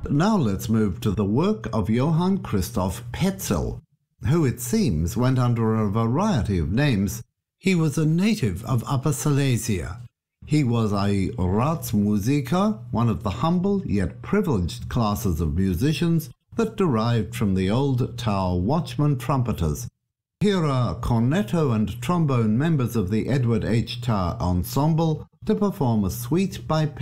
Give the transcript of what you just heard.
Now let's move to the work of Johann Christoph Petzel, who it seems went under a variety of names. He was a native of Upper Silesia. He was a Ratsmusiker, one of the humble yet privileged classes of musicians that derived from the old Tower watchman trumpeters. Here are cornetto and trombone members of the Edward H. Tower Ensemble to perform a suite by